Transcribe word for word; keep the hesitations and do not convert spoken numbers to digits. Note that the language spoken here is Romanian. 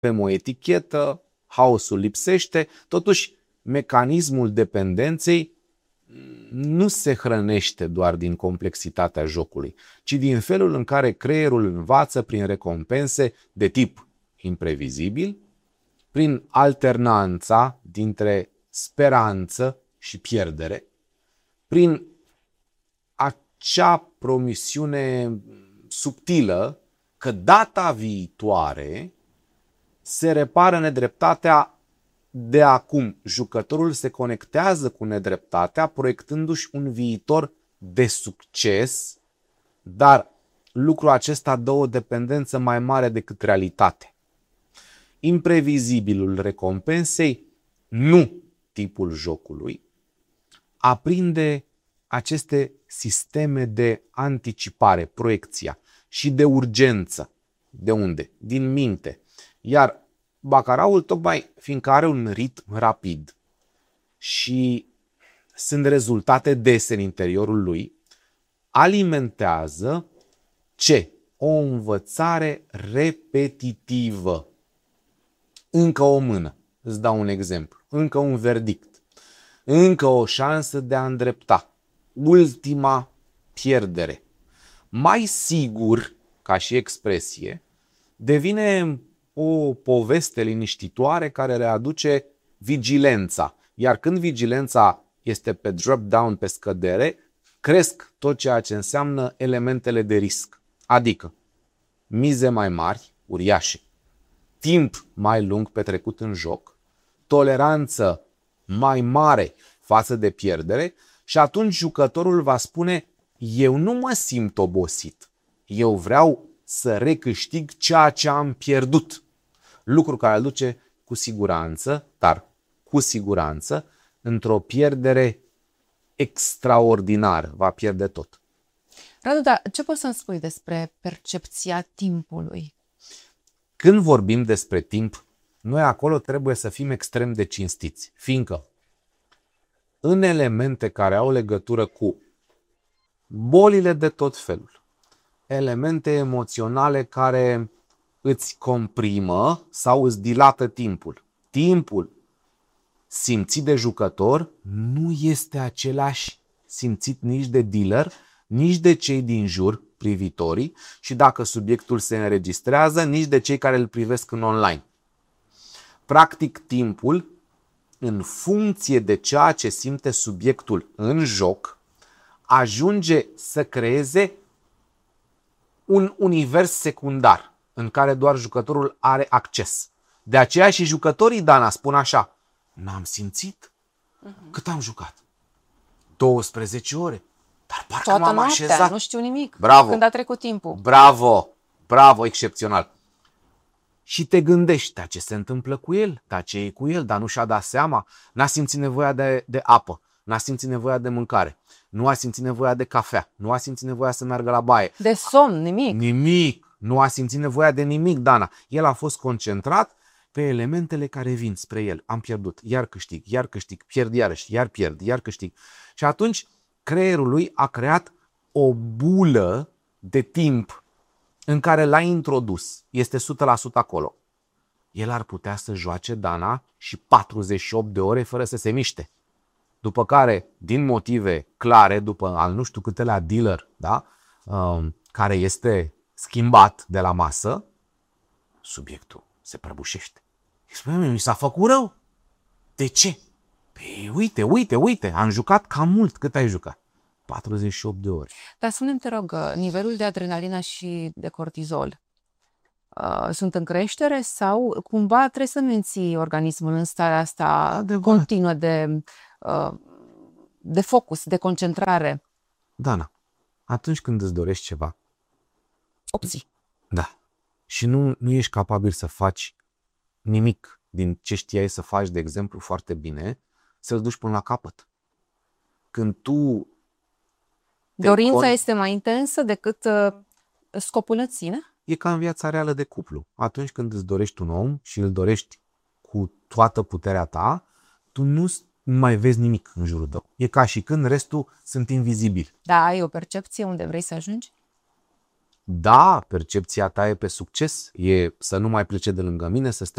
avem o etichetă, haosul lipsește, totuși mecanismul dependenței nu se hrănește doar din complexitatea jocului, ci din felul în care creierul învață prin recompense de tip imprevizibil, prin alternanța dintre speranță și pierdere, prin acea promisiune subtilă că data viitoare se repară nedreptatea de acum. Jucătorul se conectează cu nedreptatea, proiectându-și un viitor de succes, dar lucrul acesta dă o dependență mai mare decât realitate. Imprevizibilul recompensei, nu tipul jocului, aprinde aceste sisteme de anticipare, proiecția și de urgență. De unde? Din minte. Iar bacaraul, tocmai fiindcă are un ritm rapid și sunt rezultate dese în interiorul lui, alimentează ce? O învățare repetitivă. Încă o mână. Îți dau un exemplu. Încă un verdict. Încă o șansă de a îndrepta. Ultima pierdere. Mai sigur, ca și expresie, devine o poveste liniștitoare care readuce vigilența. Iar când vigilența este pe drop-down, pe scădere, cresc tot ceea ce înseamnă elementele de risc. Adică mize mai mari, uriașe, timp mai lung petrecut în joc, toleranță mai mare față de pierdere și atunci jucătorul va spune: eu nu mă simt obosit, eu vreau să recâștig ceea ce am pierdut. Lucru care îl duce cu siguranță, dar cu siguranță, într-o pierdere extraordinară. Va pierde tot. Radu, dar ce poți să-mi spui despre percepția timpului? Când vorbim despre timp, noi acolo trebuie să fim extrem de cinstiți, fiindcă în elemente care au legătură cu bolile de tot felul, elemente emoționale care îți comprimă sau îți dilată timpul. Timpul simțit de jucător nu este același simțit nici de dealer, nici de cei din jur, privitorii, și dacă subiectul se înregistrează, nici de cei care îl privesc în online. Practic, timpul, în funcție de ceea ce simte subiectul în joc, ajunge să creeze un univers secundar în care doar jucătorul are acces. De aceea și jucătorii, Dana, spun așa: n-am simțit. Uh-huh. Cât am jucat? douăsprezece ore. Dar parcă toată m-am noaptea, așezat. Nu știu nimic. Bravo. Când a trecut timpul. Bravo. Bravo, excepțional. Și te gândești, dar ce se întâmplă cu el? Dar ce e cu el? Dar nu și-a dat seama? N-a simțit nevoia de, de apă. N-a simțit nevoia de mâncare. Nu a simțit nevoia de cafea. Nu a simțit nevoia să meargă la baie. De somn, nimic. Nimic. Nu a simțit nevoia de nimic, Dana. El a fost concentrat pe elementele care vin spre el. Am pierdut, iar câștig, iar câștig, pierd iarăși, iar pierd, iar câștig. Și atunci creierul lui a creat o bulă de timp în care l-a introdus. Este o sută la sută acolo. El ar putea să joace, Dana, și patruzeci și opt de ore fără să se miște. După care, din motive clare, după al nu știu câtelea dealer, da, um, care este schimbat de la masă, subiectul se prăbușește. Și spune: mi s-a făcut rău. De ce? Păi uite, uite, uite, am jucat cam mult. Cât ai jucat? patruzeci și opt de ore. Dar spune-mi, te rog, nivelul de adrenalină și de cortizol uh, sunt în creștere sau cumva trebuie să menții organismul în starea asta Adevărat. continuă de, uh, de focus, de concentrare? Dana, atunci când îți dorești ceva, opții. Da. Și nu, nu ești capabil să faci nimic din ce știai să faci, de exemplu, foarte bine, să-l duci până la capăt. Când tu... Dorința con... este mai intensă decât uh, scopul în sine? E ca în viața reală de cuplu. Atunci când îți dorești un om și îl dorești cu toată puterea ta, tu nu mai vezi nimic în jurul tău. E ca și când restul sunt invizibili. Da, ai o percepție unde vrei să ajungi? Da, percepția ta e pe succes, e să nu mai plece de lângă mine, să stea